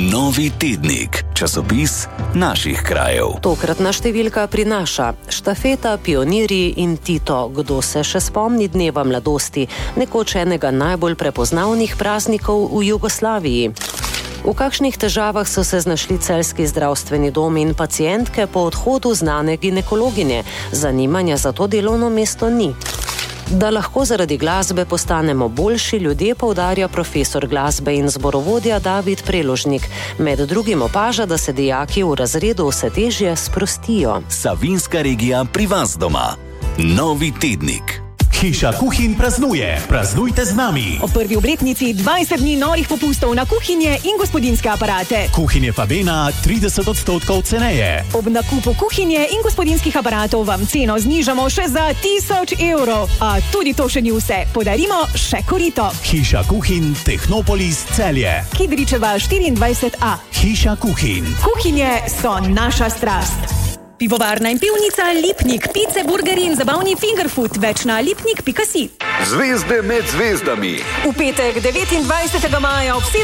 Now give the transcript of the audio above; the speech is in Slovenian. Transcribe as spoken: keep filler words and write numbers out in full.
Novi tednik, časopis naših krajev. Tokratna številka prinaša štafeta, pionirji in Tito. Kdo se še spomni dneva mladosti, nekoč enega najbolj prepoznavnih praznikov v Jugoslaviji? V kakšnih težavah so se znašli celjski zdravstveni domi in pacientke po odhodu znane ginekologinje? Zanimanja za to delovno mesto ni. Da lahko zaradi glasbe postanemo boljši ljudje, poudarja profesor glasbe in zborovodja David Preložnik. Med drugim opaža, da se dijaki v razredu vse težje sprostijo. Savinjska regija pri vas doma. Novi tednik. Hiša Kuhin praznuje. Praznujte z nami. O prvi obletnici dvajset dni norih popustov na kuhinje in gospodinjske aparate. Kuhinje Favena trideset odstotkov ceneje. Ob nakupu kuhinje in gospodinskih aparatov vam ceno znižamo še za tisoč evrov. A tudi to še ni vse. Podarimo še korito. Hiša Kuhin Tehnopolis Celje. Kidričeva štiriindvajset a. Hiša Kuhin. Kuhinje so naša strast. Pivovarna in pivnica Lipnik, pice, burgeri in zabavni fingerfood, več na lipnik pika si. Zvezde med zvezdami. V petek devetindvajsetega maja ob